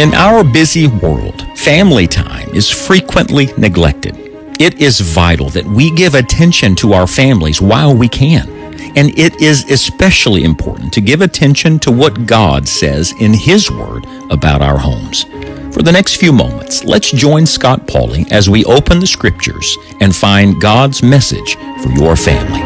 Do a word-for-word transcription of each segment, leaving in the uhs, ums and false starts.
In our busy world, family time is frequently neglected. It is vital that we give attention to our families while we can. And it is especially important to give attention to what God says in His Word about our homes. For the next few moments, let's join Scott Pauley as we open the Scriptures and find God's message for your family.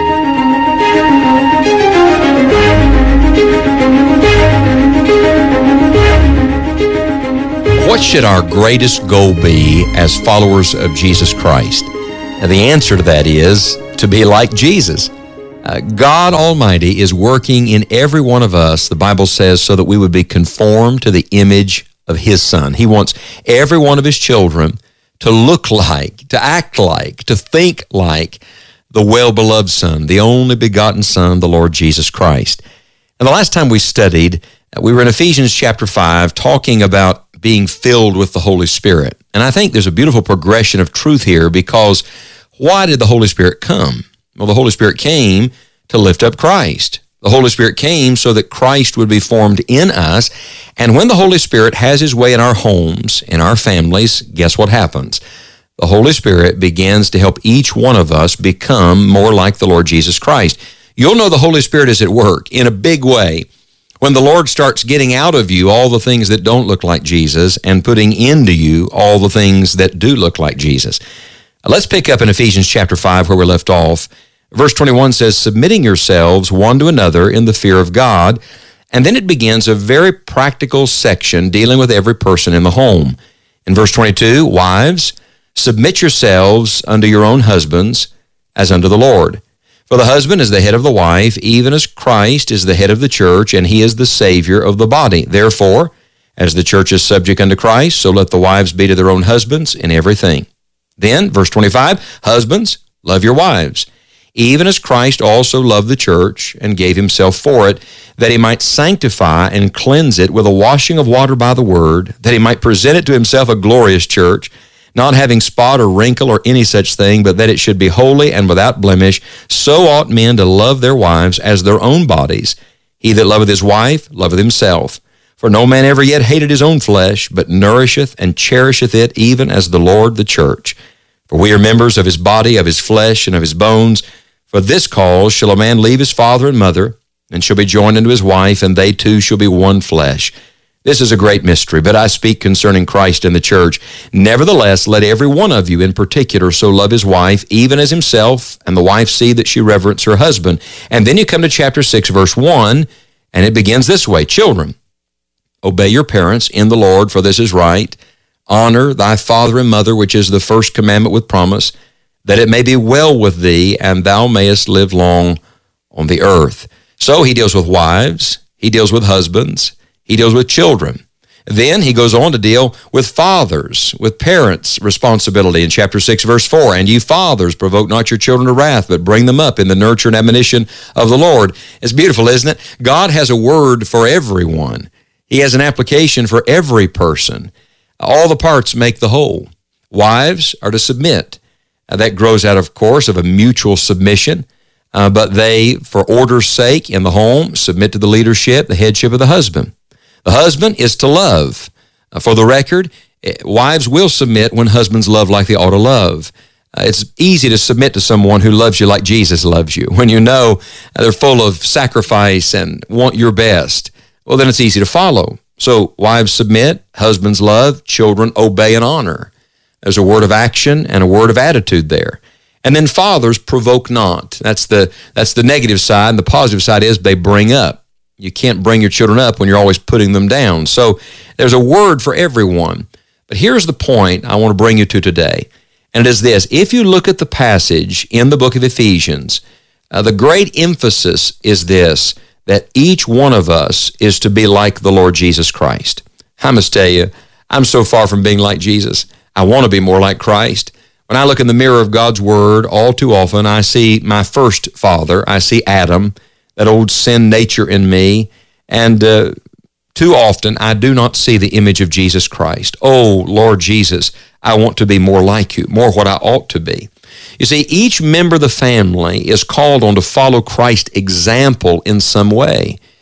What should our greatest goal be as followers of Jesus Christ? Now, the answer to that is to be like Jesus. Uh, God Almighty is working in every one of us, the Bible says, so that we would be conformed to the image of His Son. He wants every one of His children to look like, to act like, to think like the well-beloved Son, the only begotten Son, the Lord Jesus Christ. And the last time we studied, we were in Ephesians chapter five talking about being filled with the Holy Spirit. And I think there's a beautiful progression of truth here, because why did the Holy Spirit come? Well, the Holy Spirit came to lift up Christ. The Holy Spirit came so that Christ would be formed in us. And when the Holy Spirit has His way in our homes, in our families, guess what happens? The Holy Spirit begins to help each one of us become more like the Lord Jesus Christ. You'll know the Holy Spirit is at work in a big way when the Lord starts getting out of you all the things that don't look like Jesus and putting into you all the things that do look like Jesus. Let's pick up in Ephesians chapter five where we left off. Verse twenty-one says, submitting yourselves one to another in the fear of God. And then it begins a very practical section dealing with every person in the home. In verse twenty-two, wives, submit yourselves unto your own husbands as unto the Lord. For the husband is the head of the wife, even as Christ is the head of the church, and He is the Savior of the body. Therefore, as the church is subject unto Christ, so let the wives be to their own husbands in everything. Then, verse twenty-five, husbands, love your wives, even as Christ also loved the church and gave Himself for it, that He might sanctify and cleanse it with a washing of water by the word, that He might present it to Himself a glorious church, not having spot or wrinkle or any such thing, but that it should be holy and without blemish. So ought men to love their wives as their own bodies. He that loveth his wife loveth himself. For no man ever yet hated his own flesh, but nourisheth and cherisheth it, even as the Lord the church. For we are members of His body, of His flesh, and of His bones. For this cause shall a man leave his father and mother, and shall be joined unto his wife, and they two shall be one flesh. This is a great mystery, but I speak concerning Christ and the church. Nevertheless, let every one of you in particular so love his wife, even as himself, and the wife see that she reverence her husband. And then you come to chapter six, verse one, and it begins this way. Children, obey your parents in the Lord, for this is right. Honor thy father and mother, which is the first commandment with promise, that it may be well with thee, and thou mayest live long on the earth. So he deals with wives, he deals with husbands, he deals with children. Then he goes on to deal with fathers, with parents' responsibility in chapter six, verse four. And you fathers, provoke not your children to wrath, but bring them up in the nurture and admonition of the Lord. It's beautiful, isn't it? God has a word for everyone. He has an application for every person. All the parts make the whole. Wives are to submit. Uh, that grows out, of course, of a mutual submission. Uh, but they, for order's sake in the home, submit to the leadership, the headship of the husband. The husband is to love. Uh, for the record, wives will submit when husbands love like they ought to love. Uh, it's easy to submit to someone who loves you like Jesus loves you. When you know uh, they're full of sacrifice and want your best, well, then it's easy to follow. So wives submit, husbands love, children obey and honor. There's a word of action and a word of attitude there. And then fathers provoke not. That's the, that's the negative side. And the positive side is they bring up. You can't bring your children up when you're always putting them down. So there's a word for everyone. But here's the point I want to bring you to today. And it is this. If you look at the passage in the book of Ephesians, uh, the great emphasis is this, that each one of us is to be like the Lord Jesus Christ. I must tell you, I'm so far from being like Jesus. I want to be more like Christ. When I look in the mirror of God's Word, all too often I see my first father. I see Adam, that old sin nature in me, and uh, too often I do not see the image of Jesus Christ. Oh, Lord Jesus, I want to be more like you, more what I ought to be. You see, each member of the family is called on to follow Christ's example in some way.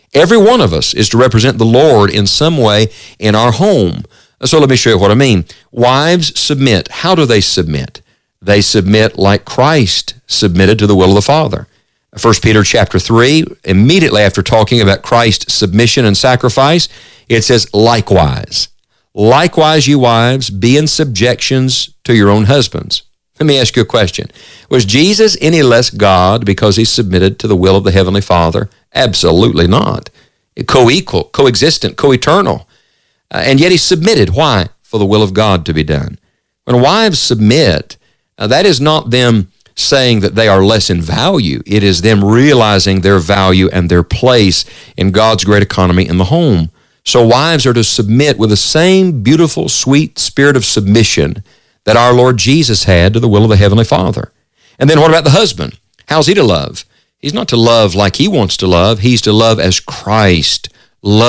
Every one of us is to represent the Lord in some way in our home. So let me show you what I mean. Wives submit. How do they submit? They submit like Christ submitted to the will of the Father. First Peter chapter three, immediately after talking about Christ's submission and sacrifice, it says, likewise. Likewise, you wives, be in subjections to your own husbands. Let me ask you a question. Was Jesus any less God because he submitted to the will of the Heavenly Father? Absolutely not. Co-equal, co-existent, co-eternal. Uh, and yet he submitted. Why? For the will of God to be done. When wives submit, uh, that is not them saying that they are less in value. It is them realizing their value and their place in God's great economy in the home. So wives are to submit with the same beautiful, sweet spirit of submission that our Lord Jesus had to the will of the Heavenly Father. And then what about the husband? How's he to love? He's not to love like he wants to love. He's to love as Christ loved.